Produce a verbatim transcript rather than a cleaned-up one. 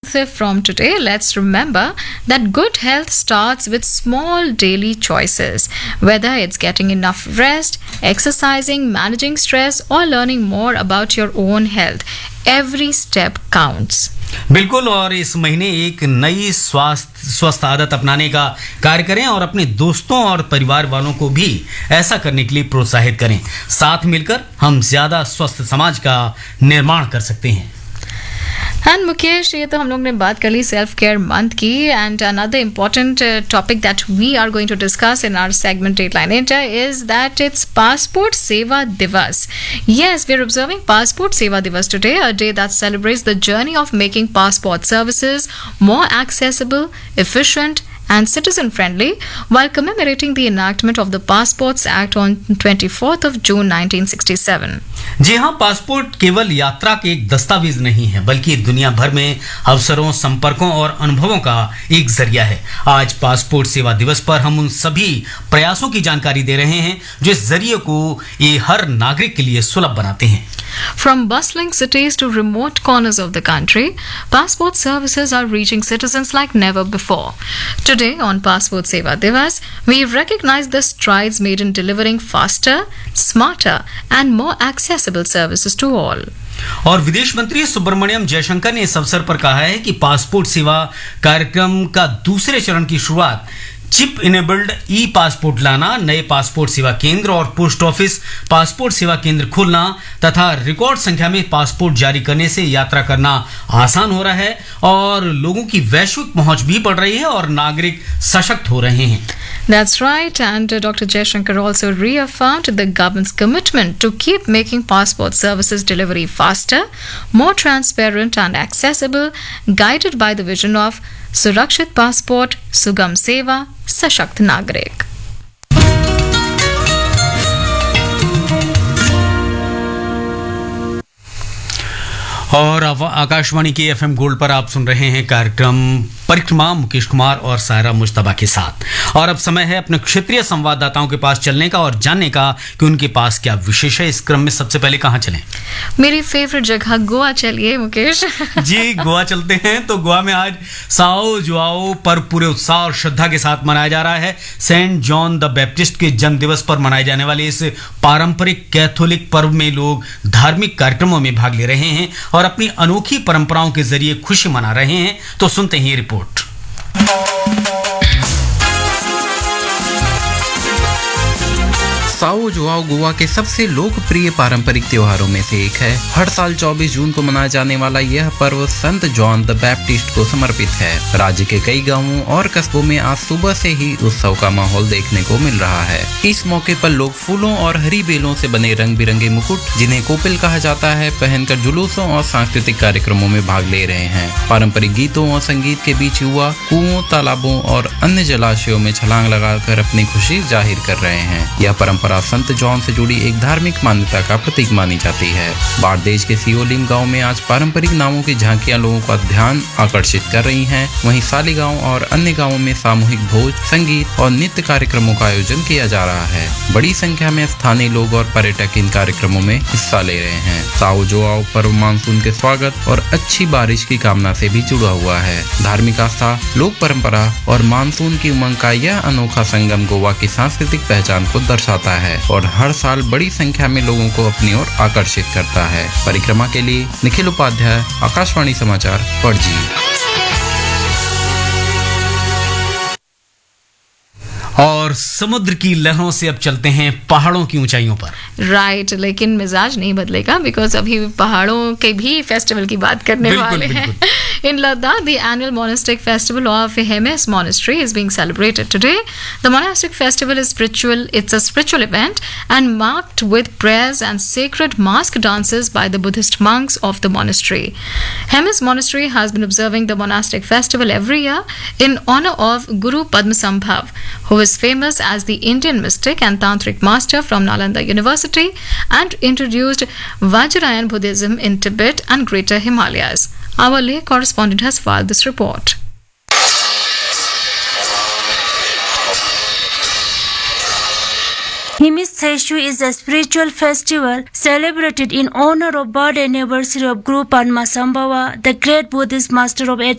month from today, let's remember that good health starts with small daily choices. Whether it's getting enough rest, exercising, managing stress, or learning more about your own health, every step counts. बिल्कुल। और इस महीने एक नई स्वास्थ्य स्वस्थ आदत अपनाने का कार्य करें और अपने दोस्तों और परिवार वालों को भी ऐसा करने के लिए प्रोत्साहित करें। साथ मिलकर हम ज्यादा स्वस्थ समाज का निर्माण कर सकते हैं। एंड मुकेश, ये तो हम लोग ने बात कर ली सेल्फ केयर मंथ की। And another important topic that we are going to discuss in our segment dateline India is that it's passport सेवा दिवस. Yes, we are observing Passport Seva Divas today, a day that celebrates the journey of making passport services more accessible, efficient, and citizen-friendly, while commemorating the enactment of the Passports Act on twenty-fourth of June nineteen sixty-seven. जी हाँ, passport केवल यात्रा के एक दस्तावेज नहीं है, बल्कि दुनिया भर में अवसरों, संपर्कों और अनुभवों का एक जरिया है। आज पासपोर्ट सेवा दिवस पर हम उन सभी प्रयासों की जानकारी दे रहे हैं जो इस जरिए को ये हर नागरिक के लिए सुलभ बनाते हैं। From bustling cities to remote corners of the country, passport services are reaching citizens like never before. Today on Passport Seva Divas, we recognize the strides made in delivering faster, smarter and more accessible services to all. और विदेश मंत्री सुब्रमण्यम जयशंकर ने इस अवसर पर कहा है कि पासपोर्ट सेवा कार्यक्रम का दूसरे चरण की शुरुआत चिप इनेबल्ड ई पासपोर्ट लाना, नए पासपोर्ट सेवा केंद्र और पोस्ट ऑफिस पासपोर्ट सेवा केंद्र खोलना तथा रिकॉर्ड संख्या में पासपोर्ट जारी करने से यात्रा करना आसान हो रहा है और लोगों की वैश्विक पहुंच भी बढ़ रही है और नागरिक सशक्त हो रहे हैं। That's right, and uh, Doctor Jaishankar also reaffirmed the government's commitment to keep making passport services delivery faster, more transparent and accessible, guided by the vision of Surakshit Passport, Sugam Seva, Sashakt Nagrik. और आकाशवाणी के FM gold पर आप सुन रहे हैं कार्यक्रम परिक्रमा मुकेश कुमार और सायरा मुश्तबा के साथ। और अब समय है अपने क्षेत्रीय संवाददाताओं के पास चलने का और जानने का कि उनके पास क्या विशेष है। इस क्रम में सबसे पहले कहाँ चलें? मेरी फेवरेट जगह गोवा चलिए मुकेश। जी, गोवा चलते हैं। तो गोवा में आज साओ जुआओ पर्व पूरे उत्साह और श्रद्धा के साथ मनाया जा रहा है। सेंट जॉन द बैप्टिस्ट के जन्म दिवस पर मनाए जाने वाले इस पारंपरिक कैथोलिक पर्व में लोग धार्मिक कार्यक्रमों में भाग ले रहे हैं और अपनी अनोखी परंपराओं के जरिए खुशी मना रहे हैं। तो सुनते हैं ये रिपोर्ट। साओ जुआओ गोवा के सबसे लोकप्रिय पारंपरिक त्योहारों में से एक है। हर साल चौबीस जून को मनाया जाने वाला यह पर्व संत जॉन द बैप्टिस्ट को समर्पित है। राज्य के कई गांवों और कस्बों में आज सुबह से ही उत्सव का माहौल देखने को मिल रहा है। इस मौके पर लोग फूलों और हरी बेलों से बने रंग बिरंगे मुकुट, जिन्हें कोपिल कहा जाता है, पहनकर जुलूसों और सांस्कृतिक कार्यक्रमों में भाग ले रहे हैं। पारंपरिक गीतों और संगीत के बीच युवा कुओं, तालाबों और अन्य जलाशयों में छलांग लगाकर अपनी खुशी जाहिर कर रहे हैं। यह परंपरा संत जॉन से जुड़ी एक धार्मिक मान्यता का प्रतीक मानी जाती है। बारदेश के सियोलिम गांव में आज पारंपरिक नावों की झांकियां लोगों का ध्यान आकर्षित कर रही हैं। वहीं साली गांव और अन्य गांवों में सामूहिक भोज, संगीत और नृत्य कार्यक्रमों का आयोजन किया जा रहा है। बड़ी संख्या में स्थानीय लोग और पर्यटक इन कार्यक्रमों में हिस्सा ले रहे हैं। साओ जुआओ पर्व मानसून के स्वागत और अच्छी बारिश की कामना से भी जुड़ा हुआ है। धार्मिक आस्था, लोक परंपरा और मानसून की उमंग का यह अनोखा संगम गोवा की सांस्कृतिक पहचान को दर्शाता है और हर साल बड़ी संख्या में लोगों को अपनी ओर आकर्षित करता है। परिक्रमा के लिए निखिल उपाध्याय, आकाशवाणी समाचार, पणजी। और समुद्र की लहरों से अब चलते हैं पहाड़ों की ऊंचाइयों पर। राइट right, लेकिन मिजाज नहीं बदलेगा बिकॉज अभी पहाड़ों के भी फेस्टिवल की बात करने बिल्कुल, वाले बिल्कुल। हैं। In Ladakh, the annual monastic festival of Hemis Monastery is being celebrated today. The monastic festival is spiritual. It's a spiritual event and marked with prayers and sacred mask dances by the Buddhist monks of the monastery. Hemis Monastery has been observing the monastic festival every year in honor of Guru Padmasambhav, who is famous as the Indian mystic and tantric master from Nalanda University and introduced Vajrayan Buddhism in Tibet and Greater Himalayas. Our Leh correspondent has filed this report. Hemis Seshu is a spiritual festival celebrated in honor of birth anniversary of Guru Padmasambhava, the great Buddhist master of